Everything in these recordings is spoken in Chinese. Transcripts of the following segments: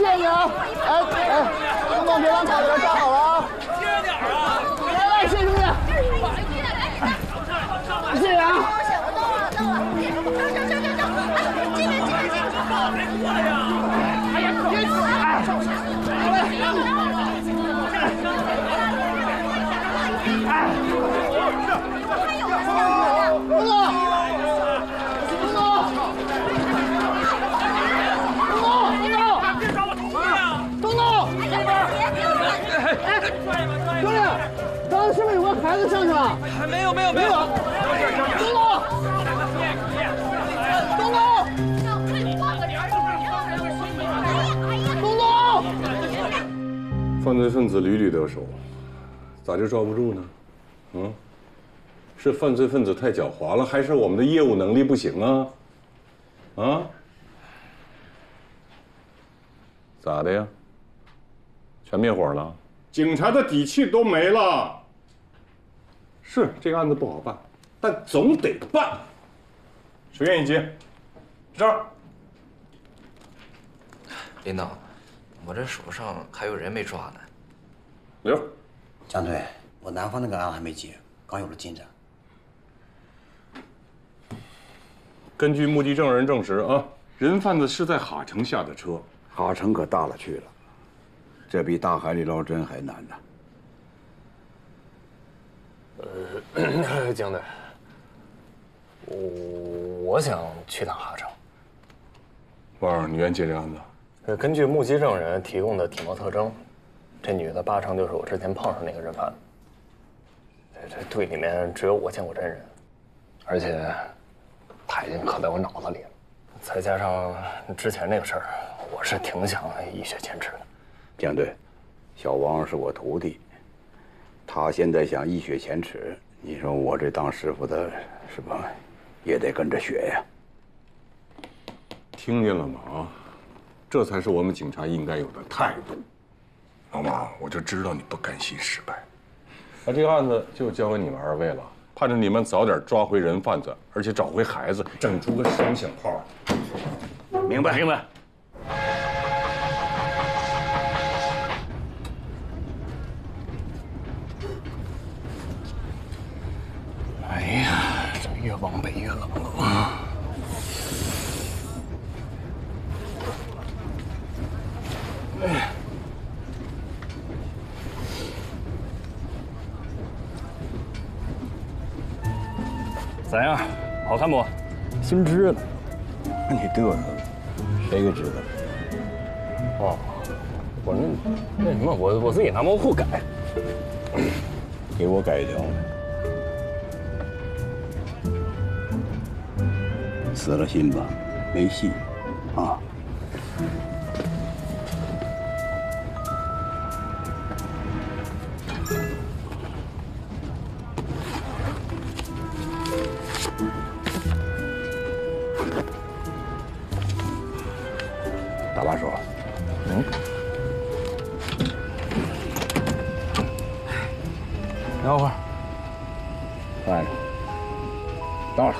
谢你啊！哎，东东别往卡子上站好了啊！ 接着点啊！ 来，谢兄弟！谢谢啊！ 到了，这边， 别过来呀！ 哎呀，别走！兄弟，刚才是不是有个孩子上去了？ 没有。 东东，东东， 犯罪分子屡屡得手，咋就抓不住呢？是犯罪分子太狡猾了，还是我们的业务能力不行啊？咋的呀？全灭火了？警察的底气都没了。是这个案子不好办，但总得办。谁愿意接？这儿。 领导，我这手上还有人没抓呢。 刘， 江队，我南方那个案还没结，刚有了进展。 根据目击证人证实啊，人贩子是在哈城下的车。 哈城可大了去了，这比大海里捞针还难呢。 江队，我想去趟哈城。 王儿，你愿意接这案子？ 根据目击证人提供的体貌特征，这女的八成就是我之前碰上那个人贩子。这队里面只有我见过真人，而且她已经刻在我脑子里了。再加上之前那个事儿，我是挺想一雪前耻的。 江队，小王是我徒弟，他现在想一雪前耻，你说我这当师傅的，是吧，也得跟着学呀。 听见了吗？这才是我们警察应该有的态度。老马，我就知道你不甘心失败，那这个案子就交给你们二位了，盼着你们早点抓回人贩子，而且找回孩子，整出个双响炮。 明白。 哎呀，这越往北越冷了啊！咋样？好看不？新织的。 你嘚瑟，谁给织的？ 哦，我那什么，我自己拿毛裤改。 给我改一条。死了心吧，没戏，啊。打把手。 等会儿。 慢着。到了。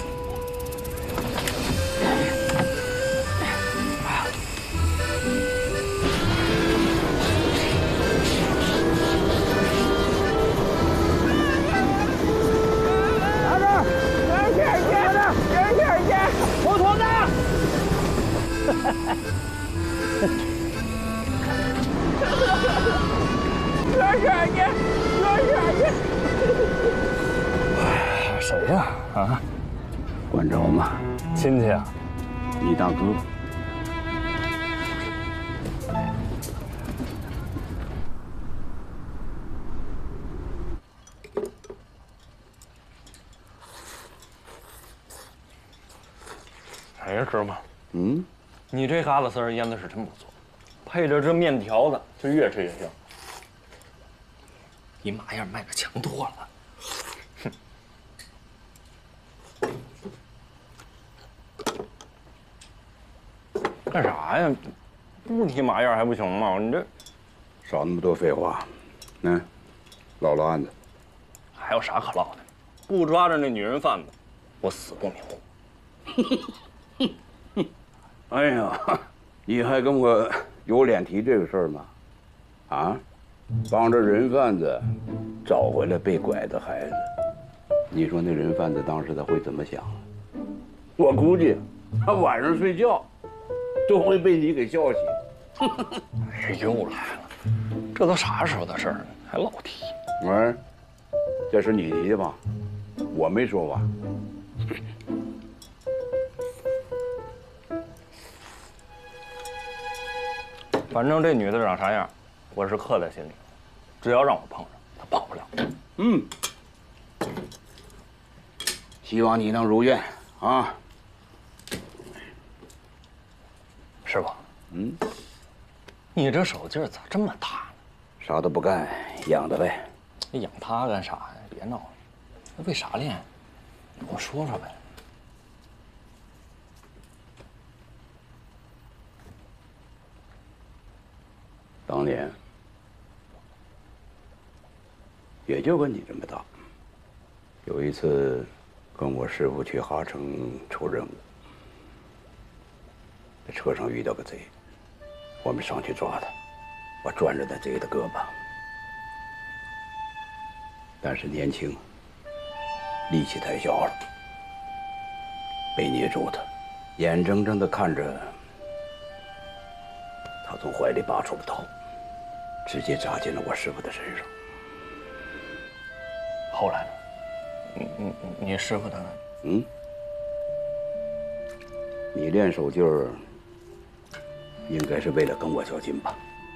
谁呀？啊？ 管着吗？ 亲戚啊？ 你大哥。 哎呀，哥们儿，你这嘎子丝儿腌的是真不错，配着这面条子，就越吃越香。比马样卖的强多了。干啥呀？不提马样还不行吗？你这少那么多废话，唠唠案子。 还有啥可唠的？不抓着那女人贩子，我死不瞑目。 哎呀，你还跟我有脸提这个事儿吗？啊，帮着人贩子找回来被拐的孩子，你说那人贩子当时他会怎么想？我估计他晚上睡觉都会被你给叫醒。 又来了，这都啥时候的事儿，还老提？ 喂，这是你提的吧？我没说吧？ 反正这女的长啥样，我是刻在心里了。只要让我碰上，她跑不了。 嗯，希望你能如愿啊。 师傅，你这手劲儿咋这么大呢？ 啥都不干，养着呗。 你养它干啥呀？别闹了，那为啥练？你跟我说说呗。 当年也就跟你这么大。有一次跟我师傅去哈城出任务，在车上遇到个贼，我们上去抓他，我攥着那贼的胳膊，但是年轻，力气太小了，被捏住他，眼睁睁地看着他从怀里拔出了刀，直接扎进了我师傅的身上。 后来呢？你师傅他呢？ 你练手劲儿，应该是为了跟我较劲吧？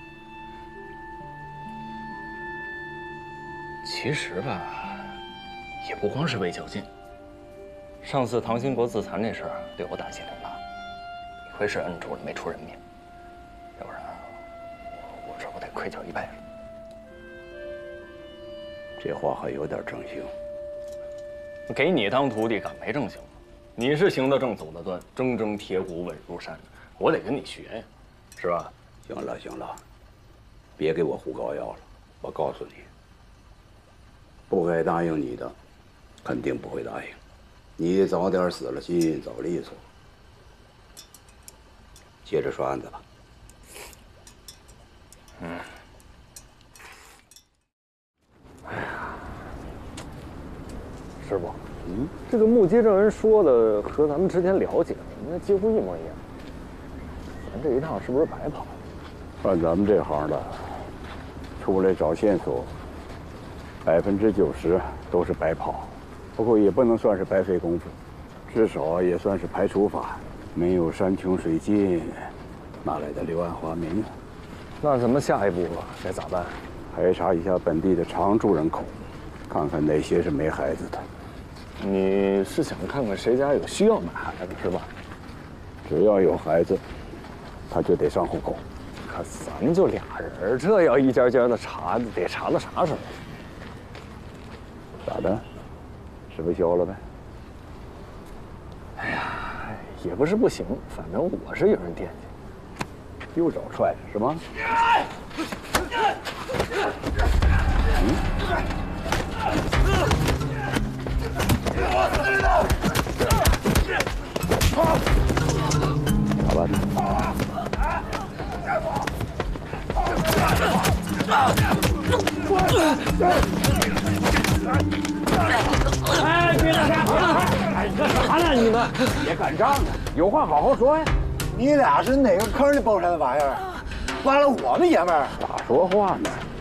其实吧，也不光是为较劲。上次唐兴国自残这事儿，对我打击挺大，一回是摁住了，没出人命，要不然我这不得愧疚一辈子。 这话还有点正形。 给你当徒弟，敢没正形吗？你是行得正，走得端，铮铮铁骨稳如山，我得跟你学呀，是吧？ 行了行了，别给我胡膏药了。我告诉你，不该答应你的，肯定不会答应。你早点死了心，早利索。接着说案子吧。 师傅，这个目击证人说的和咱们之前了解的那几乎一模一样。咱这一趟是不是白跑？ 按咱们这行的，出来找线索，90%都是白跑。不过也不能算是白费功夫，至少也算是排除法。没有山穷水尽，哪来的柳暗花明啊？ 那咱们下一步该咋办？ 排查一下本地的常住人口，看看哪些是没孩子的。 你是想看看谁家有需要买孩子是吧？ 只要有孩子，他就得上户口。 可咱们就俩人，这要一家家的查，得查到啥时候？ 咋的？吃不消了呗？ 哎呀，也不是不行，反正我是有人惦记。 又找踹是吗？咋办呢？ 哎，别打开！哎，干啥呢你们？ 别干仗呢，有话好好说呀。 你俩是哪个坑里蹦出来的玩意儿？挖了我们爷们儿？ 咋说话呢？